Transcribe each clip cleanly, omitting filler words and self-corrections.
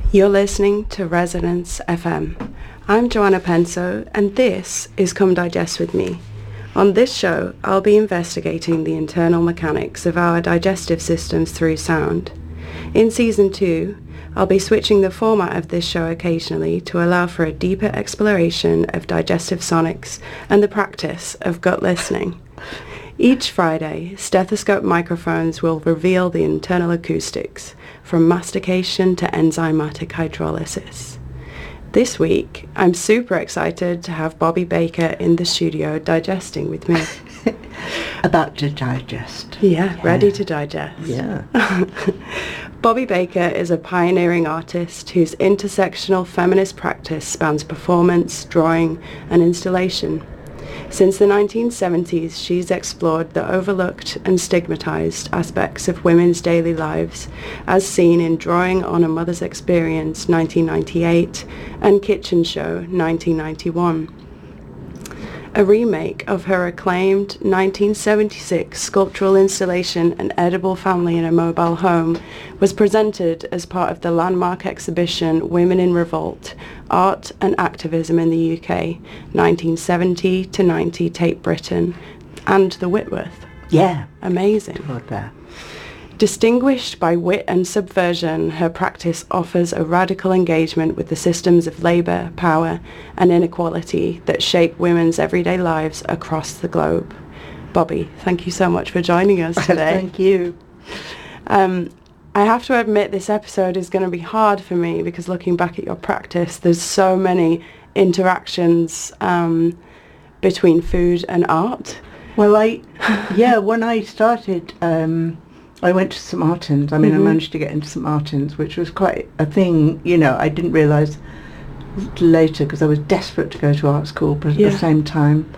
You're listening to Resonance FM. I'm Joanna Penso, and this is Come Digest With Me. On this show, I'll be investigating the internal mechanics of our digestive systems through sound. In Season 2, I'll be switching the format of this show occasionally to allow for a deeper exploration of digestive sonics and the practice of gut listening. Each Friday, stethoscope microphones will reveal the internal acoustics, from mastication to enzymatic hydrolysis. This week, I'm super excited to have Bobby Baker in the studio digesting with me. About to digest. Yeah, ready to digest. Yeah. Bobby Baker is a pioneering artist whose intersectional feminist practice spans performance, drawing, and installation. Since the 1970s, she's explored the overlooked and stigmatized aspects of women's daily lives, as seen in Drawing on a Mother's Experience, 1998, and Kitchen Show, 1991. A remake of her acclaimed 1976 sculptural installation An Edible Family in a Mobile Home was presented as part of the landmark exhibition Women in Revolt, Art and Activism in the UK, 1970 to 90, Tate Britain, and the Whitworth. Yeah. Amazing. Right there. Distinguished by wit and subversion, her practice offers a radical engagement with the systems of labour, power and inequality that shape women's everyday lives across the globe. Bobby, thank you so much for joining us today. Thank you. I have to admit this episode is going to be hard for me because looking back at your practice, there's so many interactions between food and art. Well, when I started, I went to St Martin's. I managed to get into St Martin's, which was quite a thing. I didn't realise later because I was desperate to go to art school, but at the same time,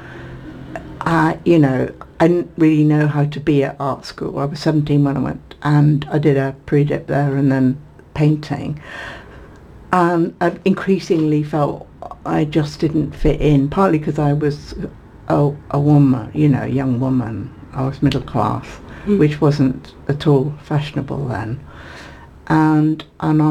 I didn't really know how to be at art school. I was 17 when I went, and I did a pre-dip there and then painting. And I increasingly felt I just didn't fit in, partly because I was a woman, a young woman. I was middle class, which wasn't at all fashionable then. And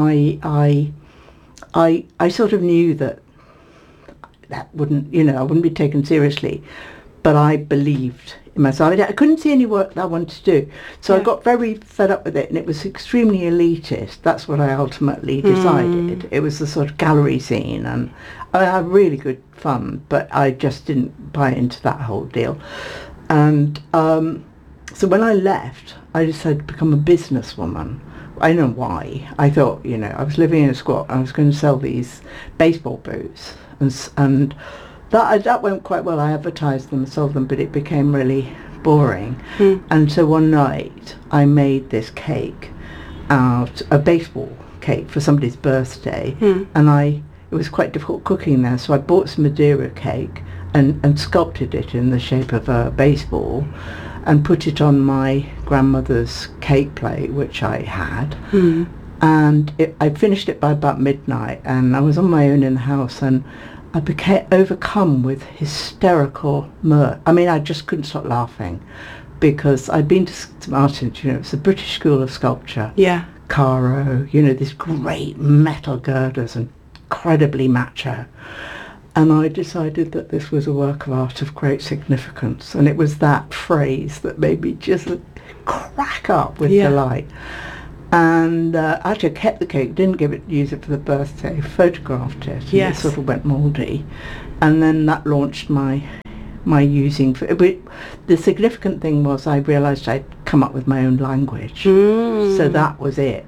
I sort of knew that wouldn't, I wouldn't be taken seriously, but I believed in myself. I couldn't see any work that I wanted to do. So I got very fed up with it, and it was extremely elitist. That's what I ultimately decided. It was the sort of gallery scene, and I had really good fun, but I just didn't buy into that whole deal. And so when I left, I decided to become a businesswoman. I don't know why. I thought, I was living in a squat. I was going to sell these baseball boots, and that went quite well. I advertised them, sold them, but it became really boring. And so one night, I made this cake out, a baseball cake for somebody's birthday, and it was quite difficult cooking there, so I bought some Madeira cake and sculpted it in the shape of a baseball, and put it on my grandmother's cake plate, which I had. And I finished it by about midnight, and I was on my own in the house, and I became overcome with hysterical mirth. I just couldn't stop laughing, because I'd been to St Martin's, it's the British School of Sculpture. Yeah. Caro, these great metal girders, and incredibly macho. And I decided that this was a work of art of great significance. And it was that phrase that made me just crack up with delight. And actually I kept the cake, didn't use it for the birthday, photographed it, and it sort of went mouldy. And then that launched my using. The significant thing was I realised I'd come up with my own language. So that was it.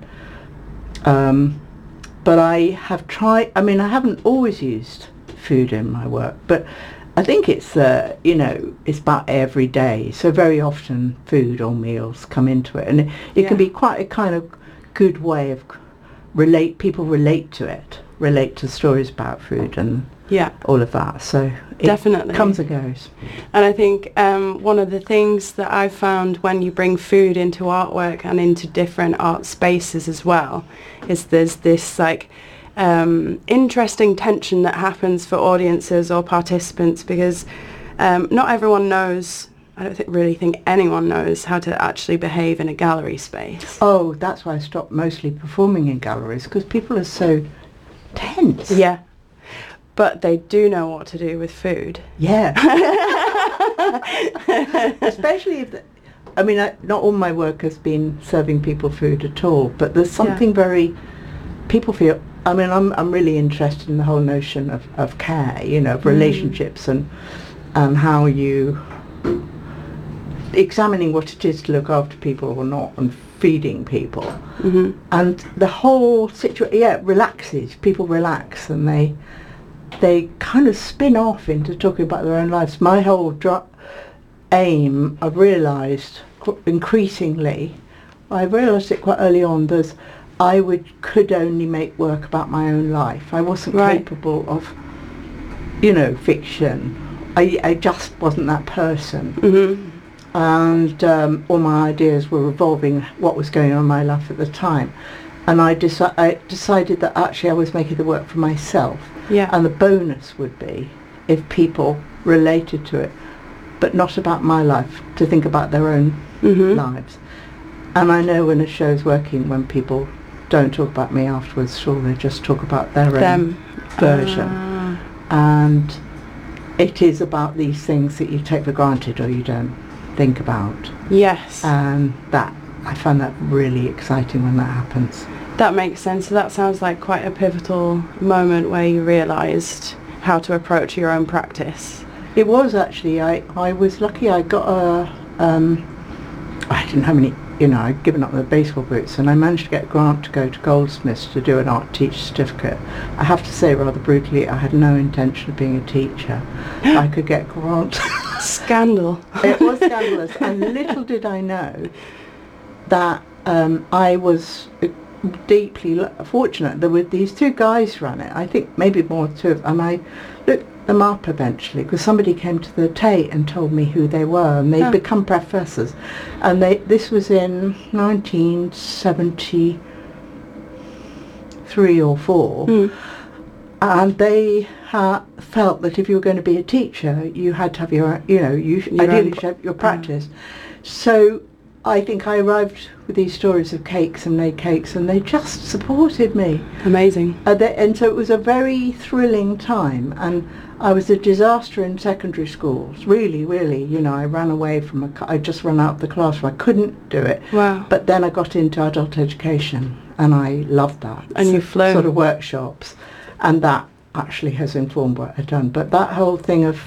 But I have tried, I haven't always used food in my work, but I think it's it's about every day, so very often food or meals come into it, and it can be quite a kind of good way of people relate to stories about food and all of that, so it definitely comes and goes. And I think one of the things that I've found when you bring food into artwork and into different art spaces as well is there's this interesting tension that happens for audiences or participants, because not everyone knows I don't really think anyone knows how to actually behave in a gallery space. Oh, that's why I stopped mostly performing in galleries, because people are so tense. Yeah. But they do know what to do with food. Yeah. Especially if, not all my work has been serving people food at all, but there's something very, people feel, I'm really interested in the whole notion of care, of relationships and how you, examining what it is to look after people or not and feeding people. Mm-hmm. And the whole situation, relaxes, people relax and they kind of spin off into talking about their own lives. My whole aim, I've realised increasingly, I realised it quite early on, could only make work about my own life. I wasn't capable of, fiction. I just wasn't that person. Mm-hmm. And all my ideas were revolving what was going on in my life at the time. And I decided that actually I was making the work for myself. Yeah. And the bonus would be if people related to it, but not about my life, to think about their own lives. And I know when a show's working, when people don't talk about me afterwards, sure, they just talk about their own version. And it is about these things that you take for granted or you don't think about. Yes. And I find that really exciting when that happens. That makes sense. So that sounds like quite a pivotal moment where you realised how to approach your own practice. It was actually. I was lucky. I got I didn't have any, I'd given up the baseball boots, and I managed to get a grant to go to Goldsmiths to do an art teacher certificate. I have to say rather brutally, I had no intention of being a teacher. I could get grants. Scandal. It was scandalous, and little did I know that I was deeply fortunate. There were these two guys ran it, I think maybe more two of them, and I looked them up eventually because somebody came to the Tate and told me who they were, and they'd become professors, and this was in 1973 or 4, and they felt that if you were going to be a teacher you had to have your ideally should have your practice. So I think I arrived with these stories of cakes and made cakes, and they just supported me. Amazing. And so it was a very thrilling time, and I was a disaster in secondary schools. Really, really, I ran away from I just ran out of the classroom. I couldn't do it. Wow. But then I got into adult education, and I loved that. And you've flown. Sort of workshops, and that actually has informed what I've done. But that whole thing of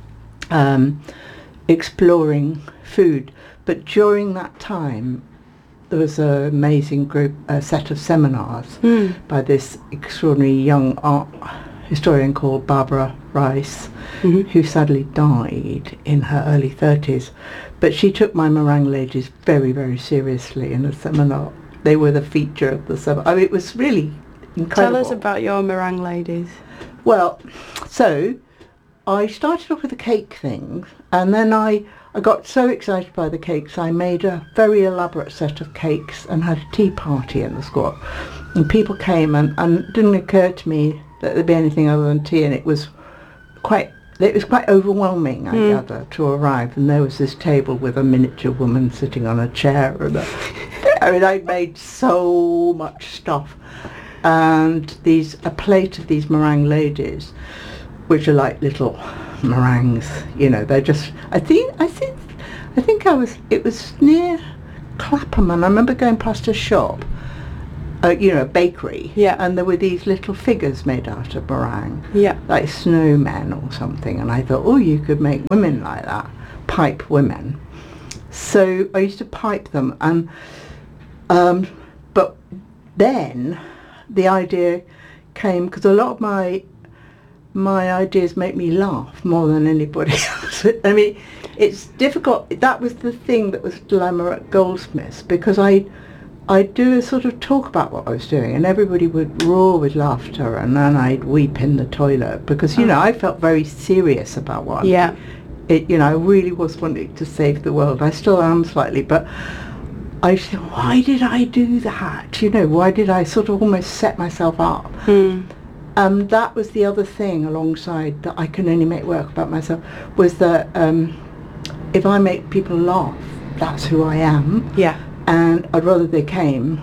exploring food. But during that time, there was an amazing set of seminars by this extraordinary young art historian called Barbara Rice, who sadly died in her early 30s. But she took my meringue ladies very, very seriously in a seminar. They were the feature of the seminar. It was really incredible. Tell us about your meringue ladies. Well, so I started off with the cake thing, and then I got so excited by the cakes, I made a very elaborate set of cakes and had a tea party in the squat. And people came, and it didn't occur to me that there'd be anything other than tea, and it was quite overwhelming, I gather, to arrive. And there was this table with a miniature woman sitting on a chair. And I made so much stuff. And a plate of these meringue ladies, which are like little meringues, they're just, I think it was near Clapham, and I remember going past a shop, a bakery, and there were these little figures made out of meringue, like snowmen or something, and I thought, you could make women like that, pipe women. So I used to pipe them, and but then the idea came, because a lot of my ideas make me laugh more than anybody else. It's difficult. That was the thing that was glamour at Goldsmiths, because I'd do a sort of talk about what I was doing, and everybody would roar with laughter, and then I'd weep in the toilet, because, I felt very serious about what I really was wanting to save the world. I still am slightly, but I said, why did I do that? Why did I sort of almost set myself up? That was the other thing alongside that I can only make work about myself, was that if I make people laugh, that's who I am. Yeah. And I'd rather they came.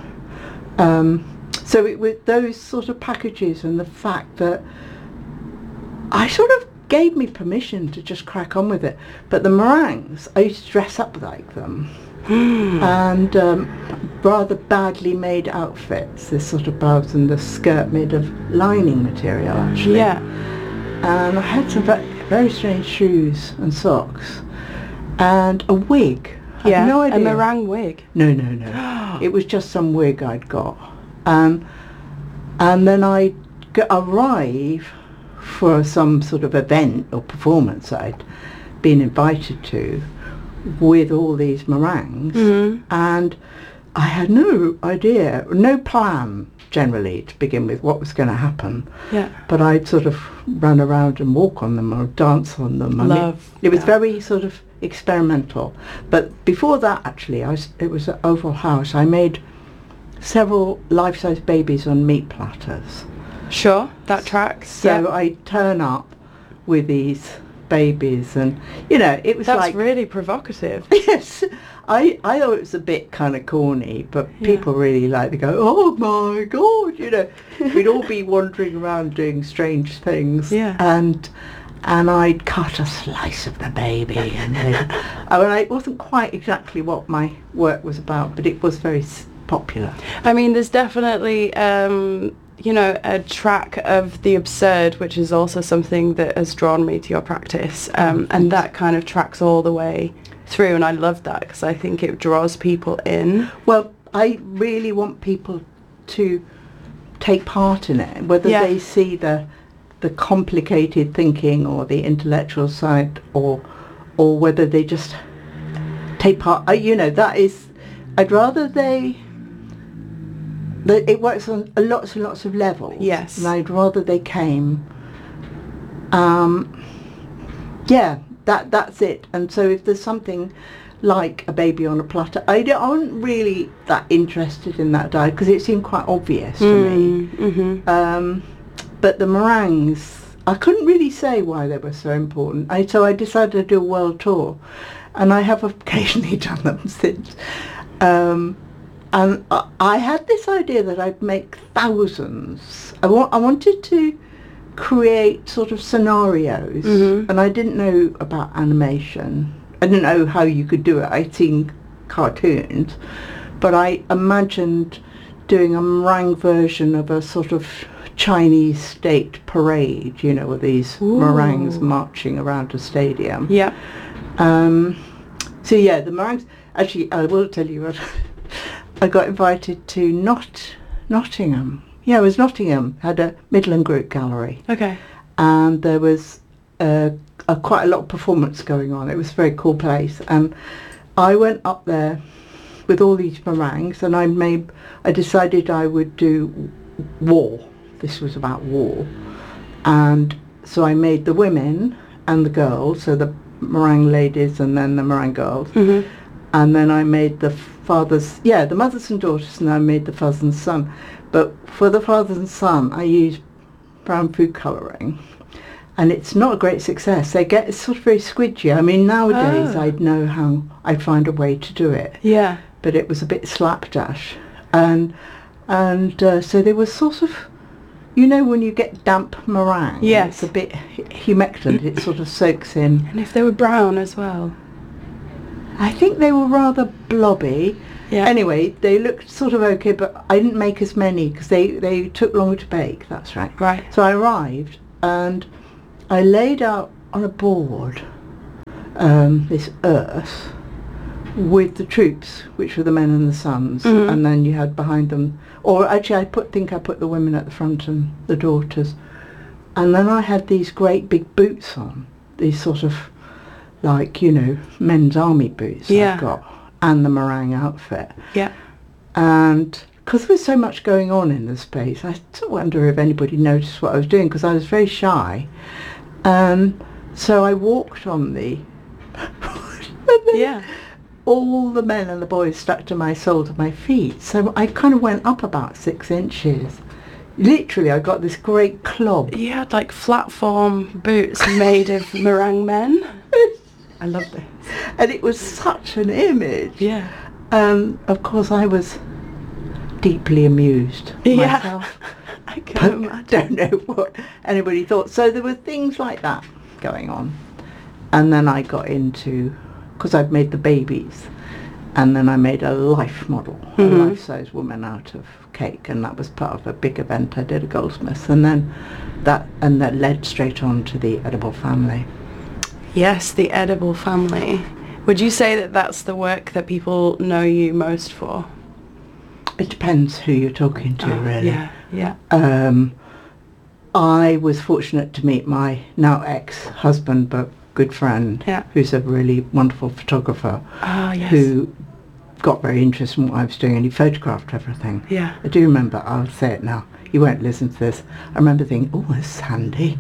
So with those sort of packages and the fact that I sort of gave me permission to just crack on with it. But the meringues, I used to dress up like them. And rather badly made outfits, this sort of blouse and the skirt made of lining material actually. Yeah. And I had some very strange shoes and socks and a wig. I Yeah. had no idea. A meringue wig. No. It was just some wig I'd got. And then I'd arrive for some sort of event or performance I'd been invited to with all these meringues, and I had no idea, no plan generally to begin with what was going to happen. Yeah. But I'd sort of run around and walk on them or dance on them. It was very sort of experimental. But before that, actually, it was at Oval House. I made several life-size babies on meat platters. Sure, that tracks. So yeah. I turn up with these babies, and it was That's like really provocative. yes, I thought it was a bit kind of corny, but people really like to go, oh my god, we'd all be wandering around doing strange things. Yeah. And I'd cut a slice of the baby, and it wasn't quite exactly what my work was about, but it was very popular. I mean, there's definitely a track of the absurd, which is also something that has drawn me to your practice, and that kind of tracks all the way through, and I love that because I think it draws people in. Well, I really want people to take part in it, whether they see the complicated thinking or the intellectual side, or whether they just take part. That is, I'd rather it works on lots and lots of levels. Yes. And I'd rather they came. That's it. And so if there's something like a baby on a platter, I wasn't really that interested in that diet because it seemed quite obvious to me. Mm-hmm. But the meringues, I couldn't really say why they were so important. So I decided to do a world tour, and I have occasionally done them since. And I had this idea that I'd make thousands. I wanted to create sort of scenarios, and I didn't know about animation. I didn't know how you could do it. I'd seen cartoons, but I imagined doing a meringue version of a sort of Chinese state parade, with these meringues marching around a stadium. Yeah. The meringues, actually, I will tell you what. I got invited to Nottingham. Yeah, it was Nottingham. Had a Midland Group gallery. Okay. And there was quite a lot of performance going on. It was a very cool place. And I went up there with all these meringues, and I decided I would do war. This was about war. And so I made the women and the girls, so the meringue ladies and then the meringue girls. Mm-hmm. And then I made the fathers, the mothers and daughters, and I made the father and son. But for the father and son, I used brown food colouring, and it's not a great success. It's sort of very squidgy. I mean, nowadays I'd know how I'd find a way to do it. Yeah. But it was a bit slapdash, and so there was sort of, when you get damp meringue, yes, it's a bit humectant. It sort of soaks in. And if they were brown as well. I think they were rather blobby. Yeah. Anyway, they looked sort of okay, but I didn't make as many because they took longer to bake. That's right. Right. So I arrived and I laid out on a board this earth with the troops, which were the men and the sons, and then you had behind them, or actually I put the women at the front and the daughters, and then I had these great big boots on, these sort of like, men's army boots I've got, and the meringue outfit. Yeah. And because there was so much going on in the space, I wonder if anybody noticed what I was doing, because I was very shy. So I walked on the... all the men and the boys stuck to my soles of my feet. So I kind of went up about 6 inches. Literally, I got this great clog. You had like flat form boots made of meringue men. I love this. And it was such an image. Yeah. Of course, I was deeply amused myself. I can imagine. I don't know what anybody thought. So there were things like that going on. And then I got into, because I'd made the babies, and then I made a life model, a life-size woman out of cake, and that was part of a big event I did at Goldsmiths. And then that led straight on to the Edible Family. Yes, the Edible Family. Would you say that that's the work that people know you most for? It depends who you're talking to, really. Yeah. I was fortunate to meet my now ex-husband, but good friend, who's a really wonderful photographer, who got very interested in what I was doing, and he photographed everything. Yeah. I do remember, I'll say it now, you won't listen to this, I remember thinking, oh, this is handy.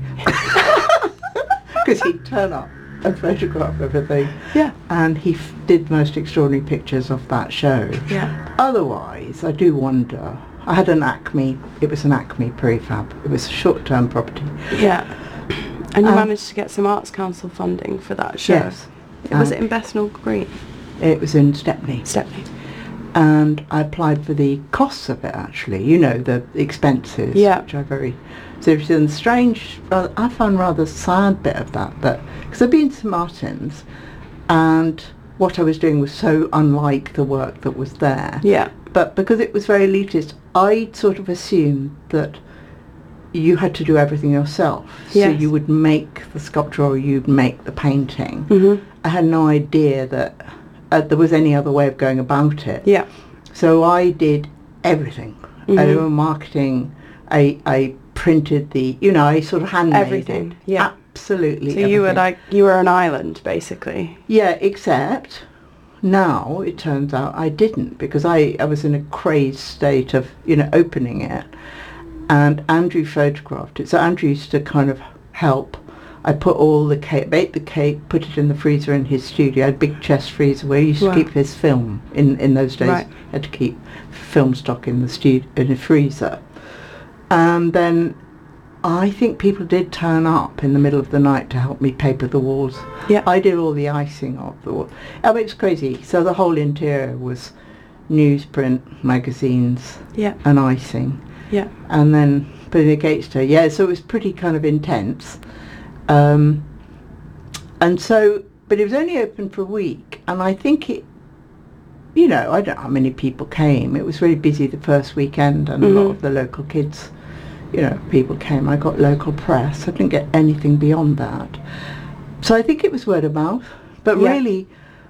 Because he'd turn up and photograph everything. Yeah. And he did the most extraordinary pictures of that show. Yeah. Otherwise, I do wonder, I had an Acme, it was an Acme prefab, it was a short-term property. Yeah. And you managed to get some Arts Council funding for that show? Yes. Was it in Bethnal Green? It was in Stepney. Stepney. And I applied for the costs of it, actually, you know, the expenses, which are very serious and strange. I found rather sad bit of that because I'd been to Martin's, and what I was doing was so unlike the work that was there. Yeah. But because it was very elitist, I sort of assumed that you had to do everything yourself. So you would make the sculpture or you'd make the painting. Mm-hmm. I had no idea that there was any other way of going about it. Yeah. So I did everything. Mm-hmm. I did marketing. I printed I sort of handmade everything. it. Yeah. Absolutely. So everything. you were an island, basically. Yeah, except now it turns out I didn't, because I was in a crazed state of, opening it. And Andrew photographed it. So Andrew used to kind of help. I put all the cake, baked the cake, put it in the freezer in his studio. I had a big chest freezer where he used to keep his film. In those days, Right. he had to keep film stock in the freezer. And then I think people did turn up in the middle of the night to help me paper the walls. Yeah. I did all the icing of the wall. I mean, it's crazy. So the whole interior was newsprint, magazines, and icing. Yeah. And then putting the cake to so it was pretty kind of intense. And so, but it was only open for a week, and I think it, I don't know how many people came. It was really busy the first weekend, and a lot of the local kids, people came. I got local press. I didn't get anything beyond that. So I think it was word of mouth, but really,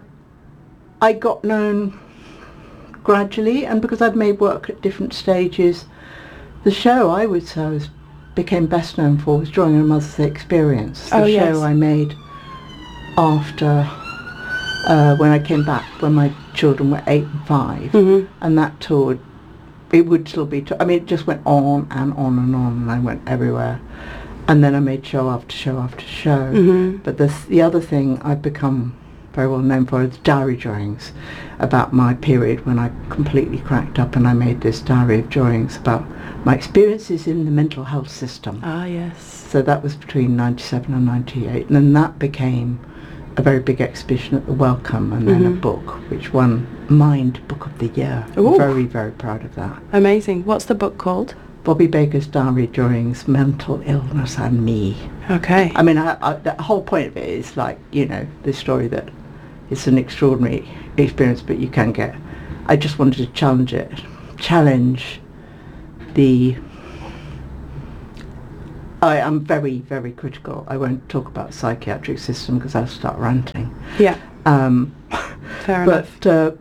I got known gradually, and because I've made work at different stages, the show I would say became best known for was Drawing on a Mother's Day Experience. The show I made after when I came back, when my children were 8 and 5, and that toured. It would still be. It just went on and on and on, and I went everywhere. And then I made show after show after show. But the other thing I've become very well known for is diary drawings about my period when I completely cracked up, and I made this diary of drawings about my experiences in the mental health system. Ah, yes. So that was between 97 and 98, and then that became a very big exhibition at the Wellcome, and then a book which won Mind Book of the Year. Ooh. I'm very, very proud of that. Amazing. What's the book called? Bobby Baker's Diary Drawings, Mental Illness and Me. Okay. I mean, the whole point of it is the story that it's an extraordinary experience, but you can get. I just wanted to challenge the. I am very, very critical. I won't talk about psychiatric system because I'll start ranting. Yeah. Fair enough. But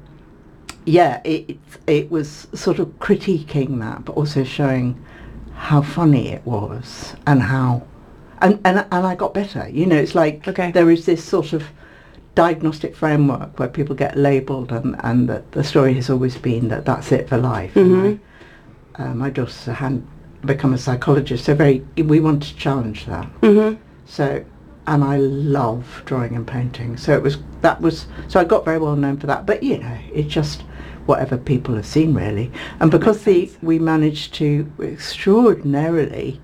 it was sort of critiquing that, but also showing how funny it was and how, and I got better. It's like there is this sort of diagnostic framework where people get labelled, and that the story has always been that that's it for life. And my daughter's become a psychologist, so we want to challenge that. So, and I love drawing and painting, so so I got very well known for that. But it's just whatever people have seen, really. And because we managed to extraordinarily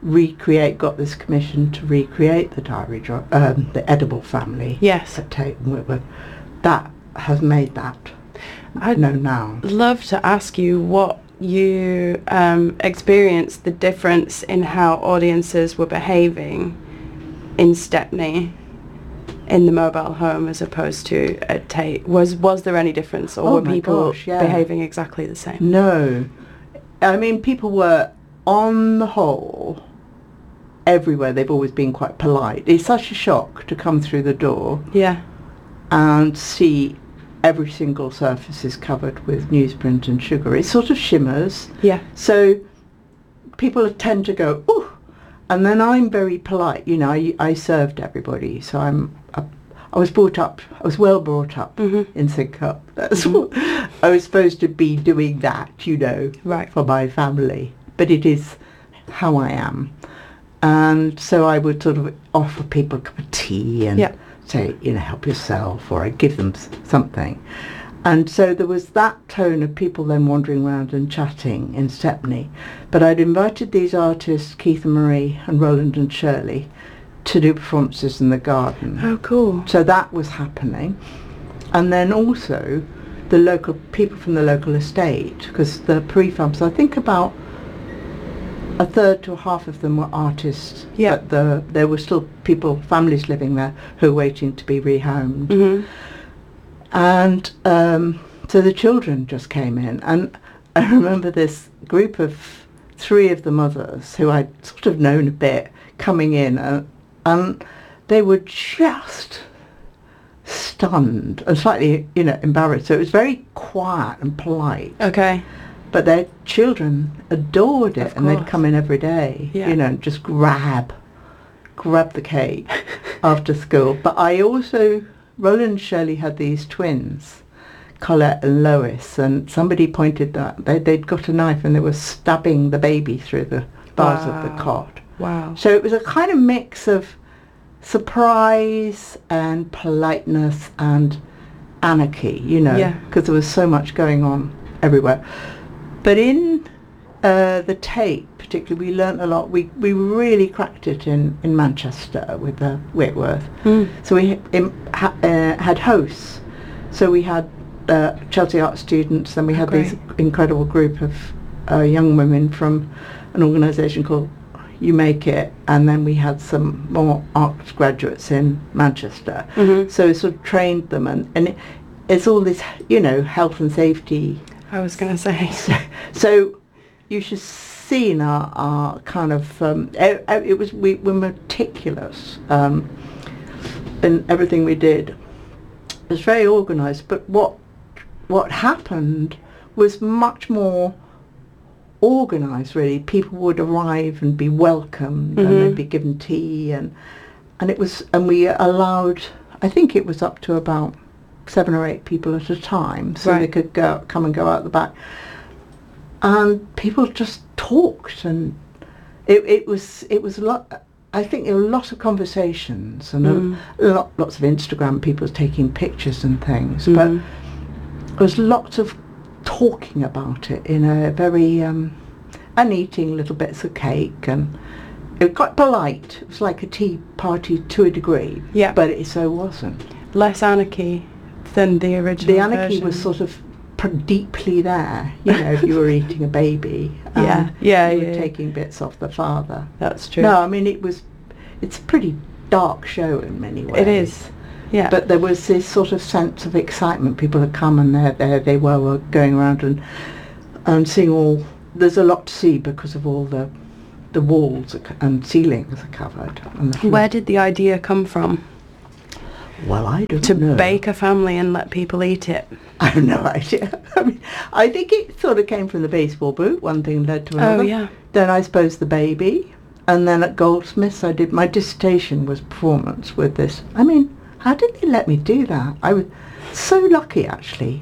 got this commission to recreate the the edible family. Yes. At Tate and Whitworth. That has made that I'd known now. love to ask you what you experienced the difference in how audiences were behaving in Stepney in the mobile home as opposed to at Tate. Was there any difference, or Oh were my people gosh, yeah. behaving exactly the same? No. I mean, people were, on the whole, everywhere. They've always been quite polite. It's such a shock to come through the door Yeah. and see every single surface is covered with newsprint and sugar. It sort of shimmers. Yeah. So people tend to go, ooh, and then I'm very polite. You know, I served everybody, so I was well brought up Mm-hmm. in Sidcup. That's what I was supposed to be doing that, you know, Right. for my family. But it is how I am. And so I would sort of offer people a cup of tea and Yeah. say, you know, help yourself, or I'd give them something. And so there was that tone of people then wandering around and chatting in Stepney. But I'd invited these artists, Keith and Marie and Roland and Shirley, to do performances in the garden. Oh, cool. So that was happening. And then also the local people from the local estate, because the prefabs, I think about a third to a half of them were artists. Yeah. But there were still families living there who were waiting to be rehomed. Mm-hmm. And so the children just came in, and I remember this group of 3 of the mothers who I'd sort of known a bit coming in, and they were just stunned and slightly, you know, embarrassed. So it was very quiet and polite. Okay. But their children adored it, Of and they'd course. come in every day, Yeah. you know, and just grab the cake after school. But I also, Roland and Shirley had these twins, Colette and Lois, and somebody pointed that they'd got a knife and they were stabbing the baby through the bars of the Wow. cot. Wow. So it was a kind of mix of surprise and politeness and anarchy, you know, Yeah. because there was so much going on everywhere. But in the Tate, particularly, we learnt a lot. We really cracked it in Manchester with Whitworth. Mm. So we had hosts. So we had Chelsea art students, and we had Great. this incredible group of young women from an organisation called You Make It, and then we had some more art graduates in Manchester. Mm-hmm. So we sort of trained them, and it's all this, you know, health and safety. I was going to say. So you should see in our kind of we were meticulous in everything we did. It was very organised, but what happened was much more organised, really. People would arrive and be welcomed, and they'd be given tea, and we allowed, I think it was up to about 7 or 8 people at a time, so Right. they could come and go out the back. And people just talked, and it was a lot. I think there were a lot of conversations and lots of Instagram people taking pictures and things, but there was lots of talking about it in a very and eating little bits of cake, and it was quite polite. It was like a tea party to a degree, Yeah. but it so wasn't. Less anarchy than the original The anarchy version. was sort of deeply there, you know, if you were eating a baby, Yeah, and yeah, you were yeah. taking bits off the father. That's true. No, I mean it's a pretty dark show in many ways. It is. Yeah. But there was this sort of sense of excitement. People had come, and there they were going around and seeing all. There's a lot to see because of all the walls and ceilings are covered. And the floor. Where did the idea come from Well, I don't to know. bake a family and let people eat it? I have no idea. I mean, I think it sort of came from the baseball boot. One thing led to another. Oh, yeah. Then I suppose the baby, and then at Goldsmiths I did my dissertation was performance with this. I mean, how did they let me do that? I was so lucky, actually.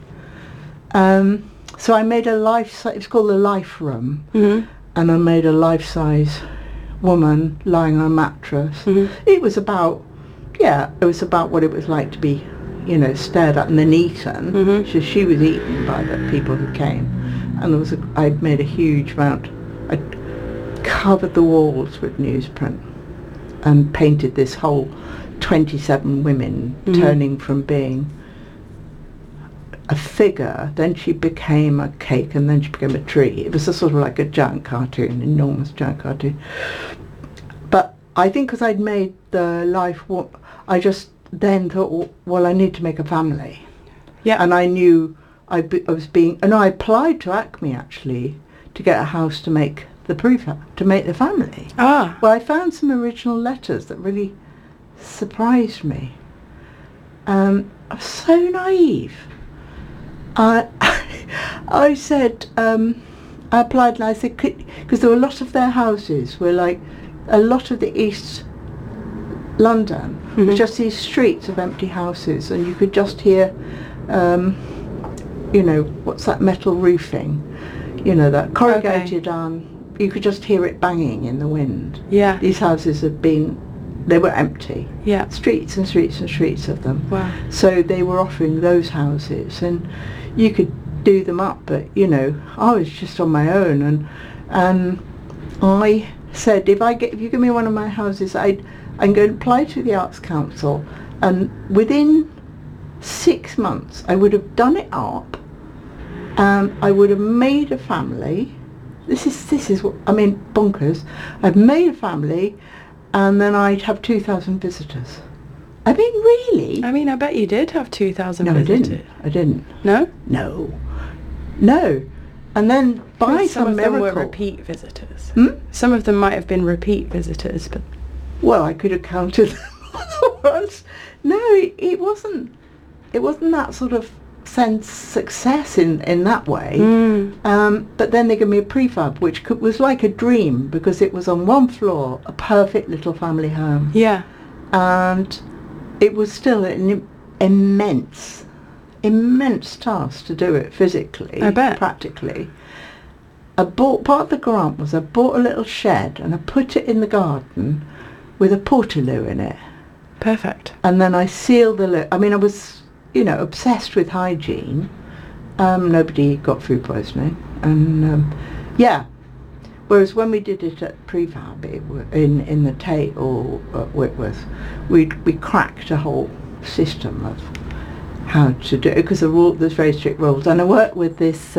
So I made a life-size. It's called the Life Room, and I made a life-size woman lying on a mattress. It was about. Yeah, it was about what it was like to be, you know, stared at and then eaten. So she was eaten by the people who came, and I'd made a huge amount. I'd covered the walls with newsprint and painted this whole 27 women turning from being a figure, then she became a cake, and then she became a tree. It was a sort of like a giant cartoon, enormous giant cartoon. But I think because I'd made the life, I just then thought, well, I need to make a family. Yeah. And I knew I was being, and I applied to Acme actually to get a house to make the prefab, to make the family. Ah. Well, I found some original letters that really surprised me. I was so naive. I said, I applied and I said, because there were a lot of their houses were like, a lot of the East London was just these streets of empty houses, and you could just hear, you know, what's that metal roofing? You know, that corrugated iron, you could just hear it banging in the wind. Yeah. These houses had been, they were empty. Yeah. Streets and streets and streets of them. Wow. So they were offering those houses, and you could do them up, but you know, I was just on my own, and I said, if you give me one of my houses, I'm going to apply to the Arts Council, and within 6 months I would have done it up, and I would have made a family. This is what I mean, bonkers. I've made a family, and then I'd have 2,000 visitors. I mean, really? I mean, I bet you did have 2,000 No, visitors. I didn't. No? No. And then by some some of them miracle... were repeat visitors. Hmm? Some of them might have been repeat visitors, but... Well, I could have counted them otherwise. No, it wasn't that sort of success in that way. But then they gave me a prefab, which was like a dream, because it was on one floor, a perfect little family home. Yeah. And it was still an immense task to do it physically. I bet. Practically. Part of the grant was I bought a little shed and I put it in the garden with a portaloo in it. Perfect. And then I sealed the lid. I mean, I was, you know, obsessed with hygiene. Nobody got food poisoning. And, yeah. Whereas when we did it at prefab, in the Tate or at Whitworth, we cracked a whole system of how to do it, because there's very strict rules. And I worked with this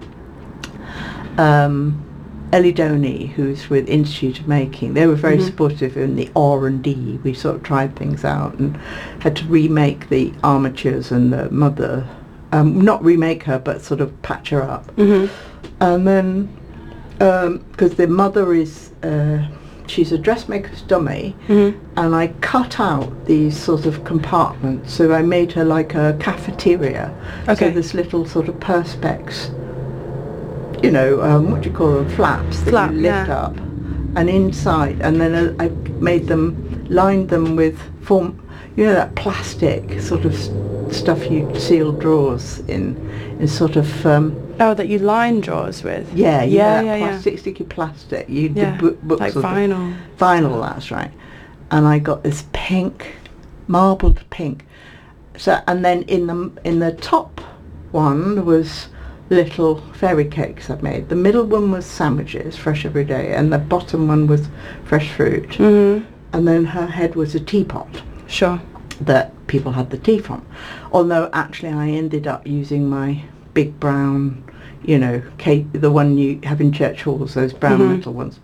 Ellie Doney, who's with Institute of Making. They were very supportive in the R&D. We sort of tried things out and had to remake the armatures and the mother, not remake her, but sort of patch her up. And then, because the mother is, she's a dressmaker's dummy, and I cut out these sort of compartments, so I made her like a cafeteria. Okay. So this little sort of perspex, you know, what do you call them, flaps that you lift up, and inside, and then I lined them with you know, that plastic sort of stuff you seal drawers in sort of that you line drawers with. Yeah. Sticky plastic. The books like vinyl. Vinyl, that's right. And I got this pink, marbled pink. So, and then in the top one was little fairy cakes I'd made. The middle one was sandwiches, fresh every day, and the bottom one was fresh fruit. And then her head was a teapot. Sure. That people had the tea from. Although actually I ended up using my big brown, you know, cake, the one you have in church halls, those brown metal ones.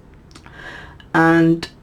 And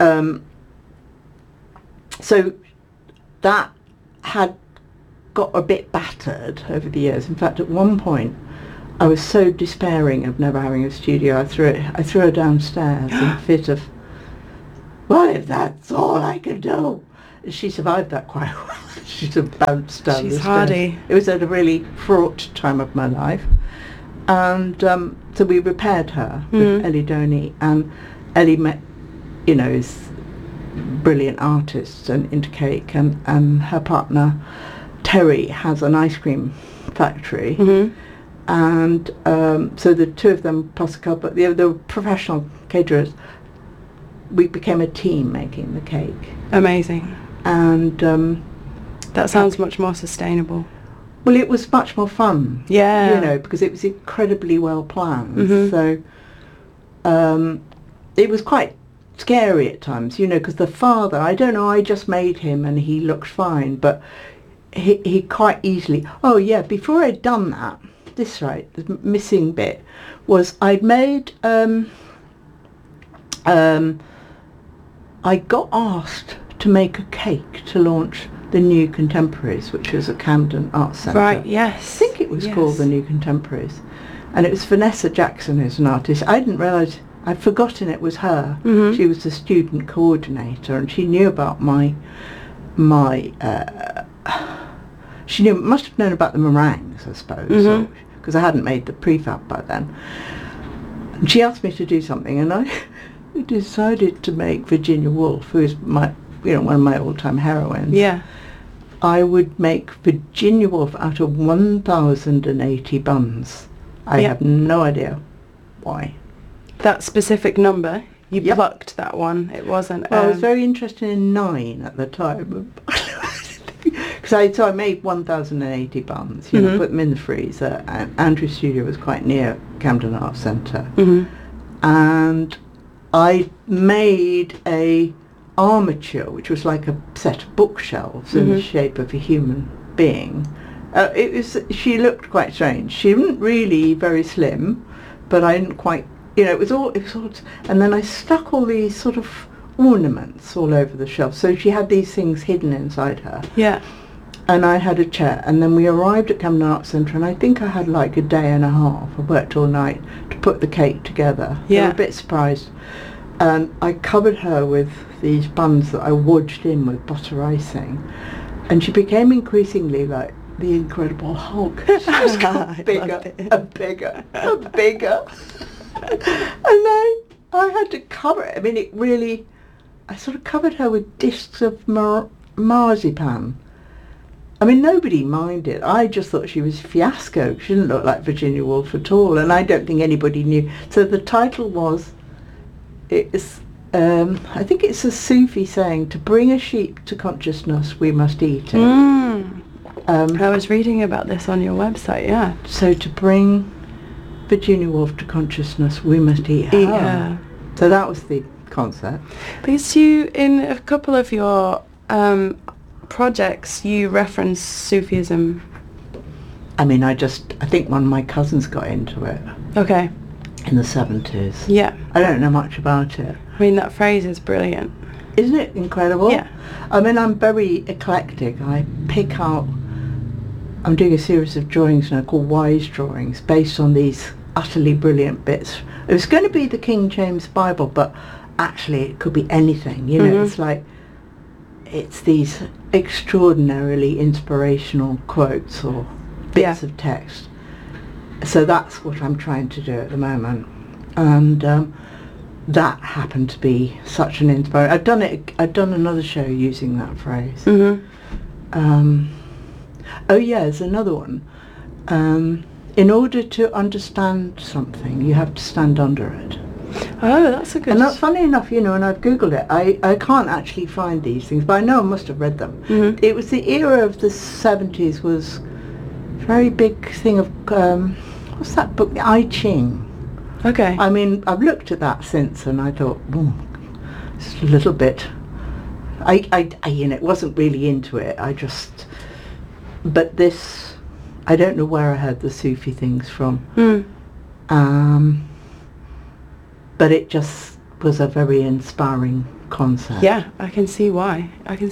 so that had got a bit battered over the years. In fact, at one point I was so despairing of never having a studio, I threw her downstairs in a fit of, what if that's all I can do? She survived that quite well. She sort of bounced down the stairs. She's hardy. It was at a really fraught time of my life. And so we repaired her with Ellie Doney, and Ellie is a brilliant artist and into cake, and her partner Terry has an ice cream factory. And so the two of them plus a couple, the professional caterers, we became a team making the cake. Amazing. And that sounds much more sustainable. Well, it was much more fun. Yeah. You know, because it was incredibly well planned. So it was quite scary at times, you know, because the father, I don't know, I just made him and he looked fine, but he quite easily, oh yeah, before I'd done that, the missing bit was I'd made, I got asked to make a cake to launch the New Contemporaries, which was at Camden Arts Centre. Right, yes. I think it was called the New Contemporaries. And it was Vanessa Jackson who's an artist. I didn't realise, I'd forgotten it was her. Mm-hmm. She was the student coordinator and she knew about she must have known about the meringues, I suppose, because I hadn't made the prefab by then. And she asked me to do something and I decided to make Virginia Woolf, who is one of my all-time heroines. Yeah. I would make Virginia Woolf out of 1,080 buns. I have no idea why. That specific number, you plucked that one. It wasn't... Well, I was very interested in 9 at the time. Because I made 1,080 buns, put them in the freezer. And Andrew's studio was quite near Camden Arts Centre. Mm-hmm. And I made a armature, which was like a set of bookshelves in the shape of a human being. She looked quite strange. She wasn't really very slim, but I didn't quite, it was all, and then I stuck all these sort of ornaments all over the shelf. So she had these things hidden inside her. Yeah. And I had a chair, and then we arrived at Camden Arts Centre, and I think I had like a day and a half. I worked all night to put the cake together. Yeah. They were a bit surprised. And I covered her with these buns that I wedged in with butter icing, and she became increasingly like the Incredible Hulk. She just got bigger and bigger and bigger. And I had to cover it. I mean, I sort of covered her with discs of marzipan. I mean, nobody minded. I just thought she was a fiasco. She didn't look like Virginia Woolf at all, and I don't think anybody knew. So the title was, I think it's a Sufi saying, to bring a sheep to consciousness, we must eat it. I was reading about this on your website, yeah. So to bring Virginia Woolf to consciousness, we must eat her. So that was the concept. Because in a couple of your projects, you reference Sufism. I mean, I think one of my cousins got into it. Okay. In the 70s. Yeah. I don't know much about it. I mean, that phrase is brilliant. Isn't it incredible? Yeah. I mean, I'm very eclectic. I pick out... I'm doing a series of drawings now called Wise Drawings, based on these utterly brilliant bits. It was going to be the King James Bible, but actually it could be anything. It's like... It's these extraordinarily inspirational quotes or bits of text. So that's what I'm trying to do at the moment, and that happened to be such an inspiration. I've done another show using that phrase. Oh yeah, there's another one. In order to understand something, you have to stand under it. Oh, that's a good... And that's funny enough, and I've Googled it. I can't actually find these things, but I know I must have read them. It was the era of the 70s, was a very big thing of... what's that book? I Ching. Okay. I mean, I've looked at that since, and I thought, it's a little bit... it wasn't really into it. But this, I don't know where I had the Sufi things from. But it just was a very inspiring concept. Yeah, I can see why.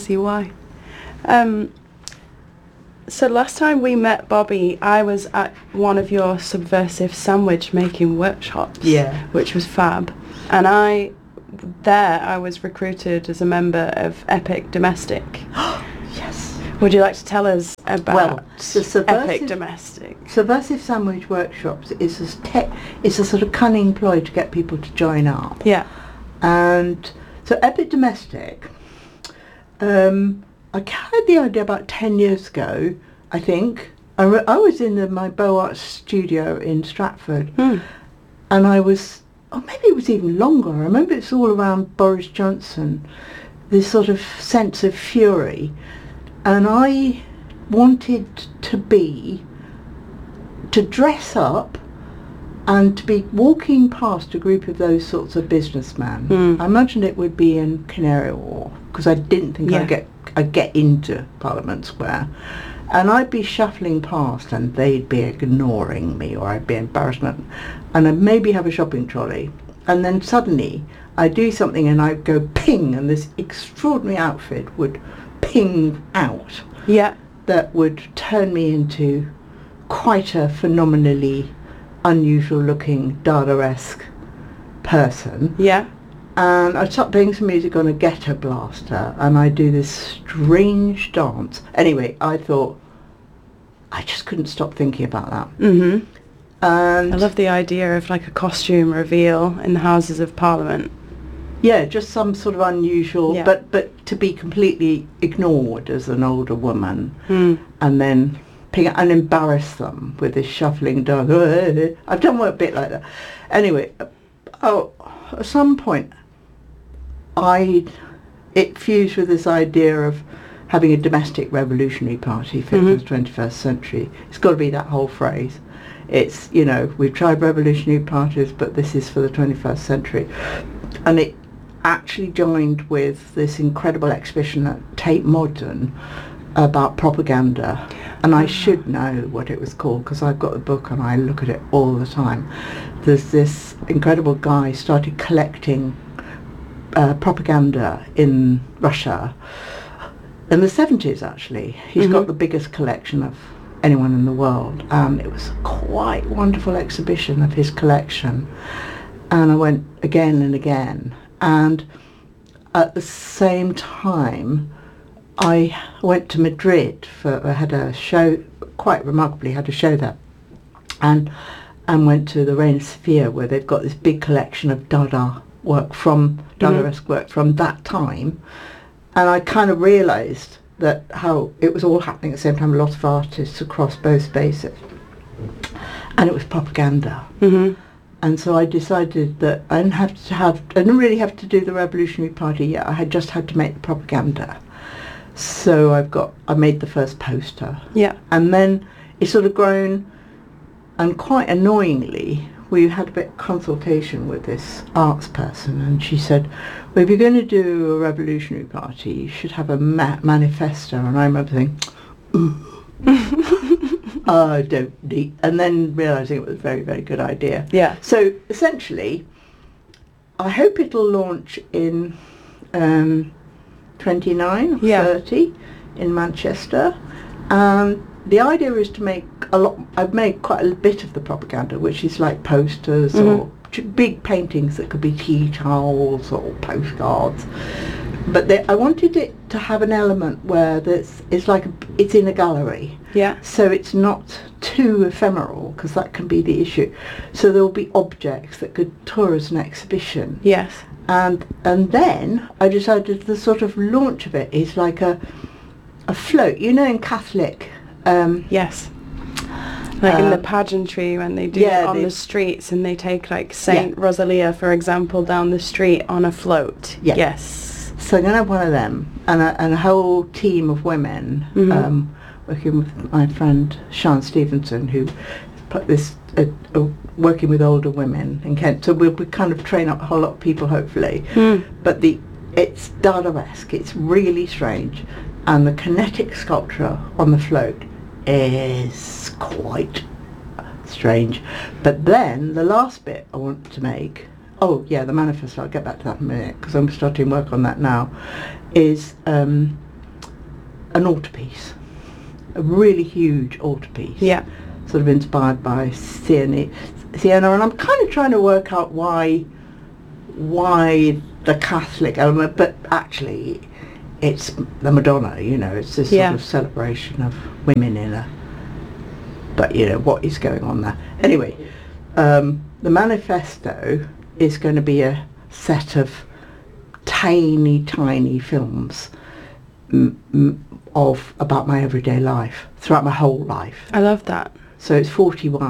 So last time we met, Bobby, I was at one of your subversive sandwich making workshops, which was fab. And I was recruited as a member of Epic Domestic. Yes. Would you like to tell us about Epic Domestic? Subversive Sandwich Workshops is a sort of cunning ploy to get people to join up. Yeah. And so Epic Domestic, I had the idea about 10 years ago, I think. I was in my Beaux Arts studio in Stratford, and I was, maybe it was even longer. I remember it's all around Boris Johnson, this sort of sense of fury. And I wanted to dress up And to be walking past a group of those sorts of businessmen, I imagined it would be in Canary Wharf, because I didn't think I'd get into Parliament Square. And I'd be shuffling past and they'd be ignoring me, or I'd be embarrassed, and I'd maybe have a shopping trolley. And then suddenly I'd do something and I'd go ping, and this extraordinary outfit would ping out. Yeah. That would turn me into quite a phenomenally unusual looking Dada-esque person. Yeah. And I'd start playing some music on a ghetto blaster, and I'd do this strange dance. Anyway, I thought, I just couldn't stop thinking about that. Mm-hmm. And I love the idea of like a costume reveal in the Houses of Parliament. yeah, just some sort of unusual, Yeah. but to be completely ignored as an older woman, and then ping and embarrass them with this shuffling dance. I've done a bit like that. Anyway, at some point, it fused with this idea of having a domestic revolutionary party fit for the 21st century. It's got to be that whole phrase. It's, you know, we've tried revolutionary parties, but this is for the 21st century. And it actually joined with this incredible exhibition at Tate Modern about propaganda. And I should know what it was called, because I've got the book and I look at it all the time. There's this incredible guy started collecting propaganda in Russia in the 70s, actually. He's got the biggest collection of anyone in the world, and it was a quite wonderful exhibition of his collection. And I went again and again, and at the same time I went to Madrid I had a show, quite remarkably had a show there, and went to the Reina Sofia, where they've got this big collection of Dada work from Dadaesque work from that time. And I kind of realised that how it was all happening at the same time, a lot of artists across both spaces, and it was propaganda. And so I decided that I didn't really have to do the Revolutionary Party yet. I had just had to make the propaganda. So I made the first poster. Yeah. And then it's sort of grown, and quite annoyingly, we had a bit of consultation with this arts person, and she said, well, if you're going to do a revolutionary party, you should have a manifesto. And I remember thinking, I don't need, and then realising it was a very, very good idea. Yeah. So essentially, I hope it'll launch in 29 or 30 in Manchester. The idea is to make I've made quite a bit of the propaganda, which is like posters or big paintings that could be tea towels or postcards. But I wanted it to have an element where it's like it's in a gallery. Yeah. So it's not too ephemeral, because that can be the issue. So there will be objects that could tour as an exhibition. Yes. And then I decided the sort of launch of it is like a float. You know, in Catholic. Yes. Like in the pageantry, when they do it on the streets, and they take like Saint Rosalia, for example, down the street on a float. Yeah. Yes. So I'm going to have one of them, and a whole team of women, working with my friend Sian Stevenson, who put this working with older women in Kent. So we'll kind of train up a whole lot of people, hopefully. But it's Dadaesque. It's really strange, and the kinetic sculpture on the float is quite strange. But then the last bit I want to make, the manifesto, I'll get back to that in a minute, because I'm starting work on that now, is an altarpiece, a really huge altarpiece. Yeah. Sort of inspired by Siena, and I'm kind of trying to work out why the Catholic element, but actually it's the Madonna, you know, it's this sort of celebration of women but you know, what is going on there? Anyway, the manifesto is going to be a set of tiny films about my everyday life, throughout my whole life. I love that. So it's 41.